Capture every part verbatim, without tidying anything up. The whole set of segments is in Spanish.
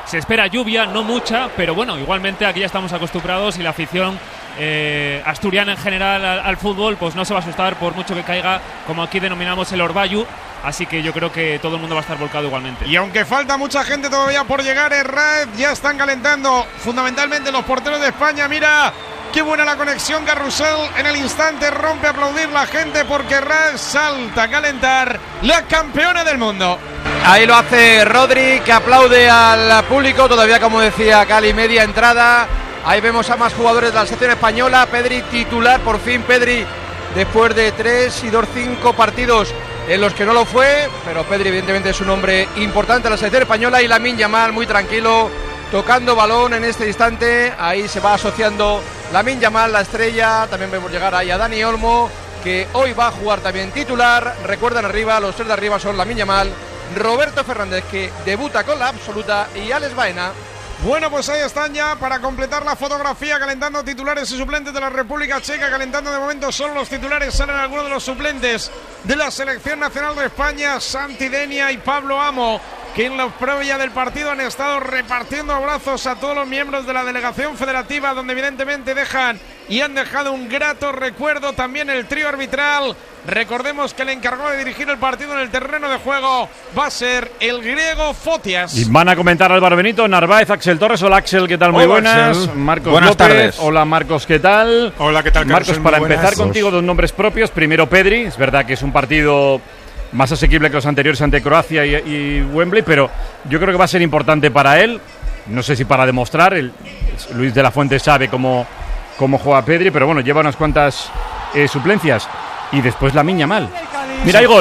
Se espera lluvia, no mucha, pero bueno, igualmente aquí ya estamos acostumbrados y la afición eh, asturiana en general al, al fútbol pues no se va a asustar por mucho que caiga, como aquí denominamos el orvallo. Así que yo creo que todo el mundo va a estar volcado igualmente. Y aunque falta mucha gente todavía por llegar, Herrad, ya están calentando fundamentalmente los porteros de España. Mira qué buena la conexión. Carrusel en el instante rompe a aplaudir la gente porque Herrad salta a calentar, la campeona del mundo. Ahí lo hace Rodri, que aplaude al público. Todavía, como decía Cali, media entrada. Ahí vemos a más jugadores de la selección española. Pedri titular, por fin Pedri, después de tres y dos, cinco partidos en los que no lo fue, pero Pedri evidentemente es un hombre importante en la selección española. Y Lamine Yamal muy tranquilo, tocando balón en este instante. Ahí se va asociando Lamine Yamal, la estrella. También vemos llegar ahí a Dani Olmo, que hoy va a jugar también titular. Recuerdan arriba, los tres de arriba son Lamine Yamal, Roberto Fernández, que debuta con la absoluta, y Alex Baena. Bueno, pues ahí están ya para completar la fotografía, calentando titulares y suplentes de la República Checa. Calentando de momento solo los titulares, salen algunos de los suplentes de la Selección Nacional de España, Santi Denia y Pablo Amo, que en la previa del partido han estado repartiendo abrazos a todos los miembros de la delegación federativa, donde evidentemente dejan y han dejado un grato recuerdo. También el trío arbitral. Recordemos que el encargado de dirigir el partido en el terreno de juego va a ser el griego Fotias. Y van a comentar Álvaro Benito, Narváez, Axel Torres. Hola Axel, ¿qué tal? Muy Hola, buenas. Axel. Marcos Buenas López. tardes. Hola Marcos, ¿qué tal? Hola, ¿qué tal? Marcos, Carlos, para muy empezar buenas. contigo, dos nombres propios. Primero Pedri, es verdad que es un partido más asequible que los anteriores ante Croacia y, y Wembley, pero yo creo que va a ser importante para él. No sé si para demostrar, el, Luis de la Fuente sabe cómo, cómo juega Pedri, pero bueno, lleva unas cuantas eh, suplencias. Y después Lamine Yamal. Mira, hay gol.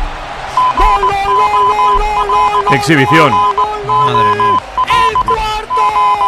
¡Gol, gol, gol, gol, gol, gol, gol! Exhibición. Madre mía. ¡El cuarto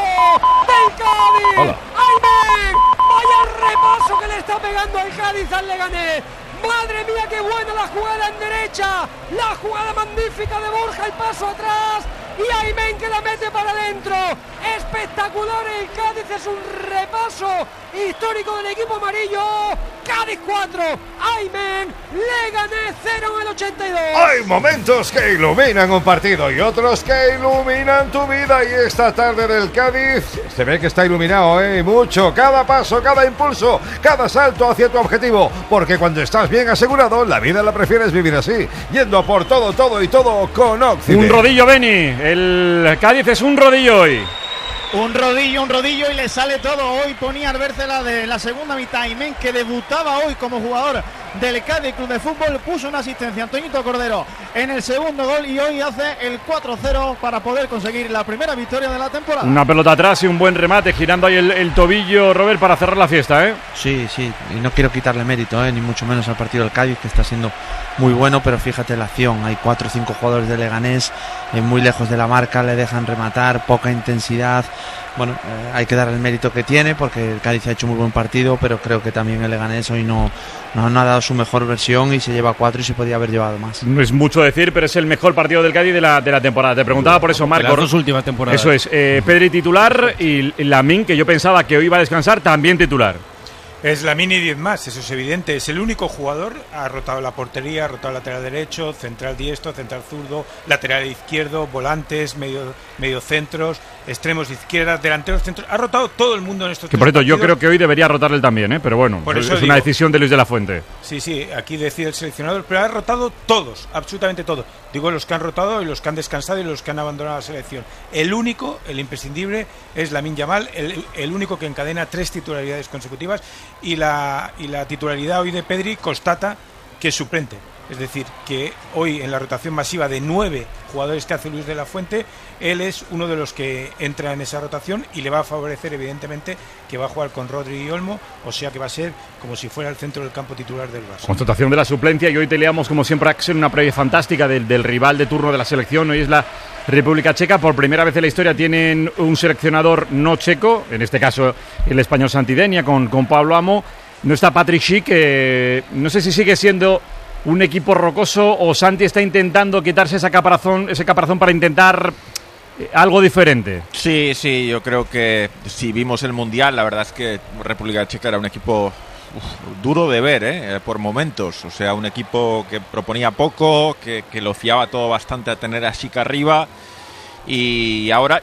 del Cádiz! Hola. ¡Aymen! ¡Vaya repaso que le está pegando al Cádiz al Leganés! ¡Madre mía, qué buena la jugada en derecha! ¡La jugada magnífica de Borja, el paso atrás! Y Aymen que la mete para adentro. Espectacular el Cádiz, es un repaso histórico del equipo amarillo. Cádiz cuatro, Aymen, Leganés cero en el ochenta y dos. Hay momentos que iluminan un partido y otros que iluminan tu vida, y esta tarde del Cádiz se ve que está iluminado, ¿eh? Mucho, cada paso, cada impulso, cada salto hacia tu objetivo, porque cuando estás bien asegurado, la vida la prefieres vivir así, yendo por todo, todo y todo con Occident. Un rodillo, Beni. El Cádiz es un rodillo hoy. Un rodillo, un rodillo y le sale todo. Hoy ponía Arbércela de la segunda mitad. Aymen, que debutaba hoy como jugador del Cádiz Club de Fútbol, puso una asistencia a Antoñito Cordero en el segundo gol y hoy hace el cuatro cero para poder conseguir la primera victoria de la temporada. Una pelota atrás y un buen remate, girando ahí el, el tobillo, Robert, para cerrar la fiesta, ¿eh? Sí, sí, y no quiero quitarle mérito, ¿eh? Ni mucho menos al partido del Cádiz, que está siendo muy bueno, pero fíjate la acción, hay cuatro o cinco jugadores de Leganés eh, muy lejos de la marca, le dejan rematar, poca intensidad. Bueno, eh, hay que darle el mérito que tiene, porque el Cádiz ha hecho muy buen partido, pero creo que también el Leganés hoy no, no, no ha dado su mejor versión y se lleva cuatro y se podía haber llevado más. No es mucho decir, pero es el mejor partido del Cádiz de la, de la temporada. Te preguntaba por eso, Marco. Las dos últimas temporadas. Eso es, eh, Pedri titular y Lamine, que yo pensaba que hoy iba a descansar, también titular. Es Lamine y diez más, eso es evidente. Es el único jugador, ha rotado la portería, ha rotado lateral derecho, central diestro, central zurdo, lateral izquierdo, volantes, medio, medio centros, extremos de izquierda, delanteros centros. Ha rotado todo el mundo en estos Que tres por cierto, yo partidos. creo que hoy debería rotarle también, ¿eh? Pero bueno, Por es eso una digo. decisión de Luis de la Fuente. Sí, sí, aquí decide el seleccionador, pero ha rotado todos, absolutamente todos. Digo, los que han rotado y los que han descansado y los que han abandonado la selección. El único, el imprescindible, es Lamine Yamal, el, el único que encadena tres titularidades consecutivas, y la, y la titularidad hoy de Pedri constata que es suplente. Es decir, que hoy en la rotación masiva de nueve jugadores que hace Luis de la Fuente, él es uno de los que entra en esa rotación y le va a favorecer evidentemente que va a jugar con Rodri y Olmo, o sea que va a ser como si fuera el centro del campo titular del Barça. Constatación de la suplencia, y hoy te leamos como siempre, Axel, una previa fantástica del, del rival de turno de la selección. Hoy es la República Checa. Por primera vez en la historia tienen un seleccionador no checo, en este caso el español Santi Denia con, con Pablo Amo. No está Patrick Schick, que no sé si sigue siendo un equipo rocoso o Santi está intentando quitarse esa caparazón, ese caparazón para intentar eh, algo diferente. Sí, sí, yo creo que si vimos el Mundial, la verdad es que República Checa era un equipo uf, duro de ver, ¿eh? Por momentos. O sea, un equipo que proponía poco, que, que lo fiaba todo bastante a tener a Schick arriba. Y ahora